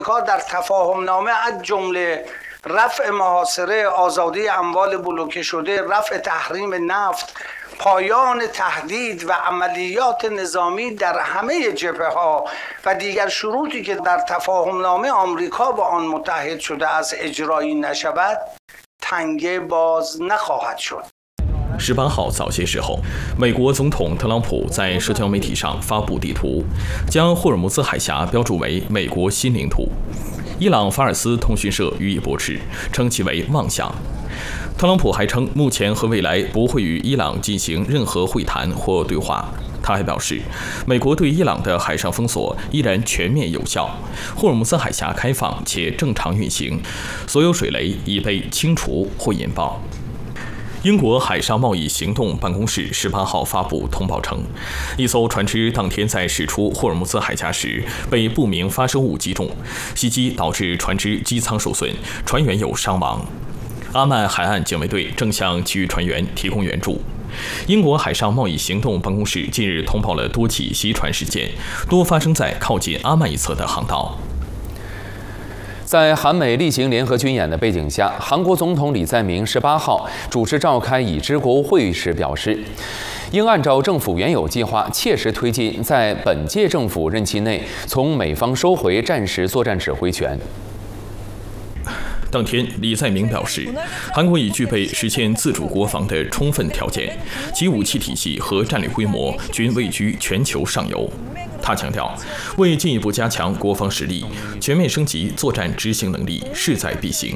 در تفاهمنامه از جمله رفع محاصره آزادی اموال بلوکه شده رفع تحریم نفت پایان تهدید و عملیات نظامی در همه جبهه‌ها و دیگر شروطی که در تفاهمنامه آمریکا با آن متحد شده از اجرایی نشود تنگه باز نخواهد شد。 18号早些时候，美国总统特朗普在社交媒体上发布地图，将霍尔木兹海峡标注为美国新领土。伊朗法尔斯通讯社予以驳斥，称其为妄想。特朗普还称，目前和未来不会与伊朗进行任何会谈或对话。他还表示，美国对伊朗的海上封锁依然全面有效，霍尔木兹海峡开放且正常运行，所有水雷已被清除或引爆。英国海上贸易行动办公室18号发布通报称，一艘船只当天在驶出霍尔木兹海峡时被不明发射物击中，袭击导致船只机舱受损，船员有伤亡。阿曼海岸警卫队正向其余船员提供援助。英国海上贸易行动办公室近日通报了多起袭船事件，多发生在靠近阿曼一侧的航道。 在韩美例行联合军演的背景下，韩国总统李在明18号主持召开已知国务会议时表示，应按照政府原有计划，切实推进在本届政府任期内从美方收回战时作战指挥权。 当天，李在明表示，韩国已具备实现自主国防的充分条件，其武器体系和战略规模均位居全球上游。他强调，为进一步加强国防实力，全面升级作战执行能力势在必行。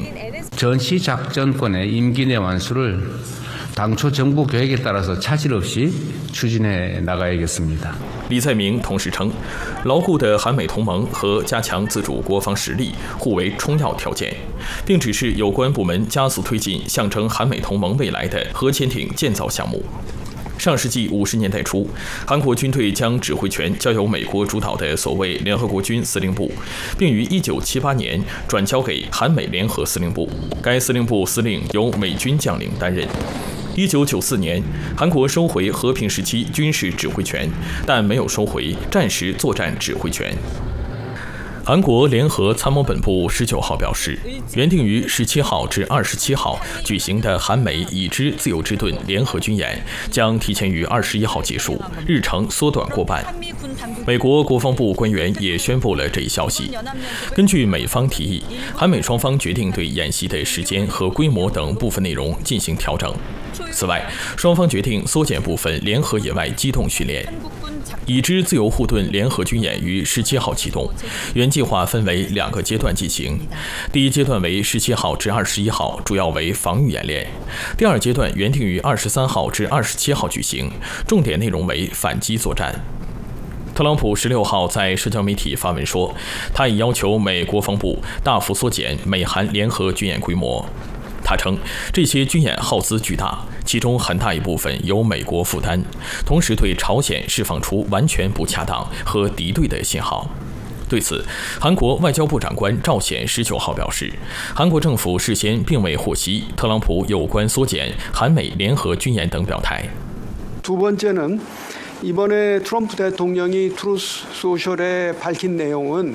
전시작전권의 임기 내 완수를 당초 정부 계획에 따라서 차질 없이 추진해 나가야겠습니다。 李在明同时称，牢固的韩美同盟和加强自主国防实力互为充要条件，并指示有关部门加速推进象征韩美同盟未来的核潜艇建造项目。上世纪50年代初，韩国军队将指挥权交由美国主导的所谓联合国军司令部，并于1978年转交给韩美联合司令部，该司令部司令由美军将领担任。1994年，韩国收回和平时期军事指挥权，但没有收回战时作战指挥权。韩国联合参谋本部19号表示，原定于17号至27号举行的韩美已知自由之盾联合军演将提前于21号结束，日程缩短过半。美国国防部官员也宣布了这一消息。根据美方提议，韩美双方决定对演习的时间和规模等部分内容进行调整。此外，双方决定缩减部分联合野外机动训练。已知自由护盾联合军演于17号启动，原计划分为2个阶段进行。第一阶段为17号至21号，主要为防御演练；第二阶段原定于23号至27号举行，重点内容为反击作战。特朗普16号在社交媒体发文说，他已要求美国防部大幅缩减美韩联合军演规模。他称，这些军演耗资巨大，其中很大一部分由美国负担，同时对朝鲜释放出完全不恰当和敌对的信号。对此，韩国外交部长官赵显19号表示，韩国政府事先并未获悉特朗普有关缩减韩美联合军演等表态。 두 번째는 이번에 트럼프 대통령이 트루스 소셜에 밝힌 내용은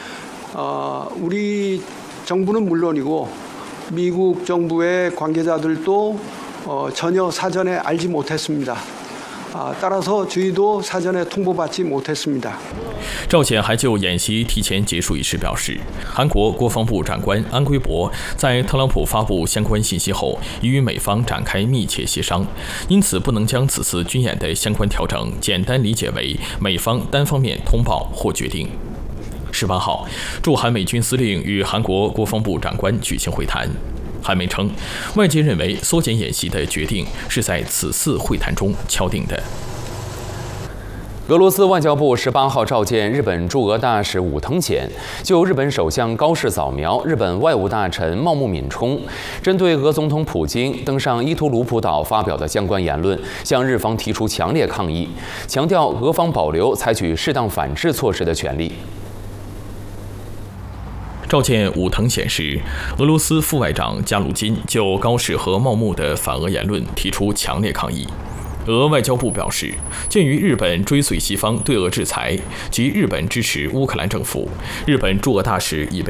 우리 정부는 물론이고 미국 정부의 관계자들도 전혀 사전에 알지 못했습니다. 따라서 저희도 사전에 통보받지 못했습니다. 赵显还就演习提前结束一事表示，韩国国防部长官安圭博在特朗普发布相关信息后，已与美方展开密切协商，因此不能将此次军演的相关调整简单理解为美方单方面通报或决定。18号，驻韩美军司令与韩国国防部长官举行会谈。韩媒称，外界认为缩减演习的决定是在此次会谈中敲定的。 俄罗斯外交部18号召见日本驻俄大使武藤显，就日本首相高市早苗、日本外务大臣茂木敏充针对俄总统普京登上伊图鲁普岛发表的相关言论，向日方提出强烈抗议，强调俄方保留采取适当反制措施的权利。 召见武藤显时，俄罗斯副外长加鲁金就高市和茂木的反俄言论提出强烈抗议。俄外交部表示，鉴于日本追随西方对俄制裁及日本支持乌克兰政府，日本驻俄大使已被